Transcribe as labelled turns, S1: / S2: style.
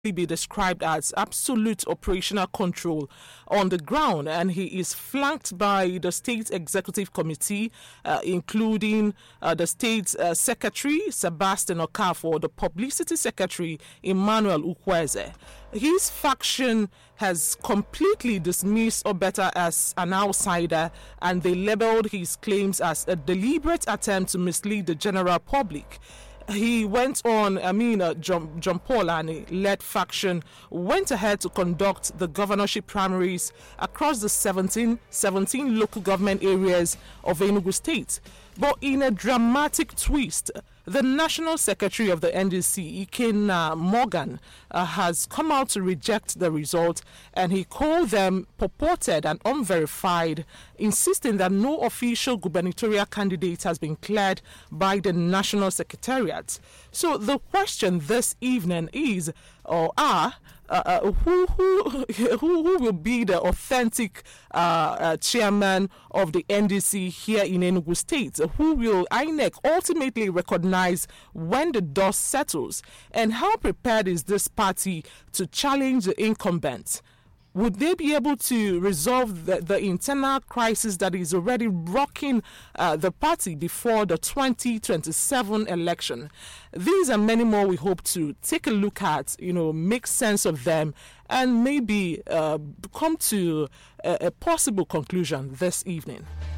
S1: be described as absolute operational control on the ground, and he is flanked by the state executive committee, including the state secretary Sebastian Okafor, the publicity secretary Emmanuel Ukweze. His faction has completely dismissed Obeta as an outsider, and they labeled his claims as a deliberate attempt to mislead the general public. He went on, John Paul-led faction went ahead to conduct the governorship primaries across the 17 local government areas of Enugu State. But in a dramatic twist, the National Secretary of the NDC, Ikenna Morgan, has come out to reject the result, and he called them purported and unverified, insisting that no official gubernatorial candidate has been cleared by the National Secretariat. So the question this evening is, who will be the authentic chairman of the NDC here in Enugu State? Who will INEC ultimately recognize when the dust settles? And how prepared is this party to challenge the incumbent? Would they be able to resolve the internal crisis that is already rocking the party before the 2027 election? These and many more we hope to take a look at, make sense of them, and maybe come to a possible conclusion this evening.